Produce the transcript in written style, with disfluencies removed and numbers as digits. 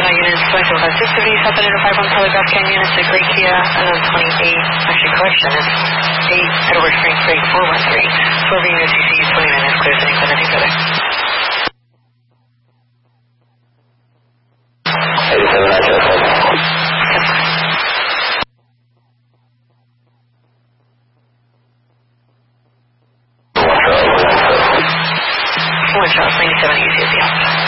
units, 275650, South Idaho 51 Telegraph Canyon, it's a gray Kia, and then 28, actually correction, it's 8 Edward Spring Freight 413, 12 units, CC 29 is clear, thanks, anything further. 87, I just said. One Charles, 97, easy as the